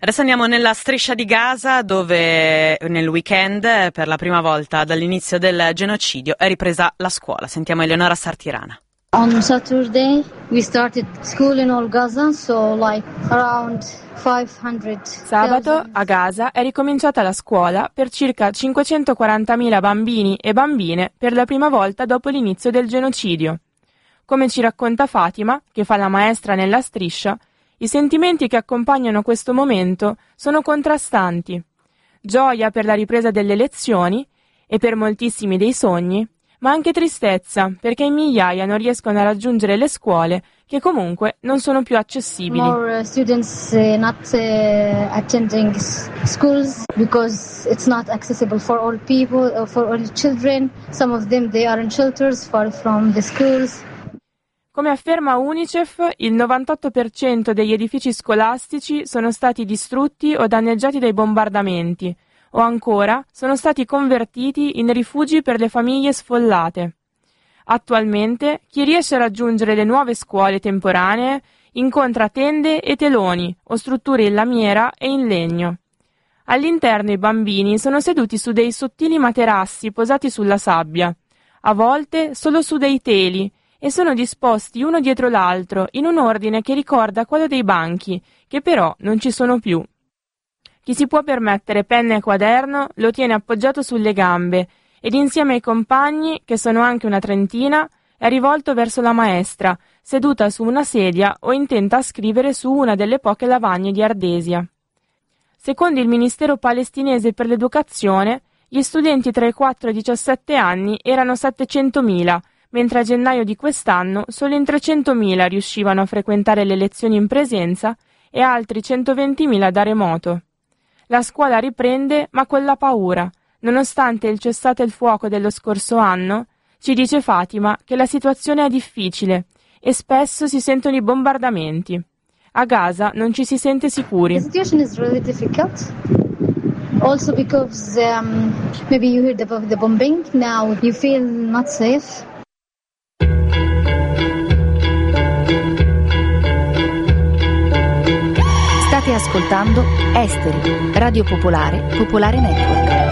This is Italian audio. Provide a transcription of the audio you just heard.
Adesso andiamo nella striscia di Gaza, dove nel weekend, per la prima volta dall'inizio del genocidio, è ripresa la scuola. Sentiamo Eleonora Sartirana. On Saturday we started school in all Gaza, so like around 500. Sabato a Gaza è ricominciata la scuola per circa 540.000 bambini e bambine per la prima volta dopo l'inizio del genocidio. Come ci racconta Fatima, che fa la maestra nella striscia, i sentimenti che accompagnano questo momento sono contrastanti. Gioia per la ripresa delle lezioni e per moltissimi dei sogni, ma anche tristezza perché in migliaia non riescono a raggiungere le scuole che comunque non sono più accessibili. More students not attending schools because it's not accessible for all people, for all children. Some of them they are in shelters far from the schools. Come afferma UNICEF, il 98% degli edifici scolastici sono stati distrutti o danneggiati dai bombardamenti, o ancora sono stati convertiti in rifugi per le famiglie sfollate. Attualmente, chi riesce a raggiungere le nuove scuole temporanee incontra tende e teloni o strutture in lamiera e in legno. All'interno i bambini sono seduti su dei sottili materassi posati sulla sabbia, a volte solo su dei teli, e sono disposti uno dietro l'altro in un ordine che ricorda quello dei banchi, che però non ci sono più. Chi si può permettere penna e quaderno lo tiene appoggiato sulle gambe ed insieme ai compagni, che sono anche una trentina, è rivolto verso la maestra, seduta su una sedia o intenta a scrivere su una delle poche lavagne di ardesia. Secondo il Ministero palestinese per l'educazione, gli studenti tra i 4 e i 17 anni erano 700.000, mentre a gennaio di quest'anno solo in 300.000 riuscivano a frequentare le lezioni in presenza e altri 120.000 da remoto. La scuola riprende, ma con la paura, nonostante il cessate il fuoco dello scorso anno. Ci dice Fatima che la situazione è difficile e spesso si sentono i bombardamenti. A Gaza non ci si sente sicuri. The situation is really difficult. Also because maybe you hear the bombing, now you feel not safe. State ascoltando Esteri, Radio Popolare, Popolare Network.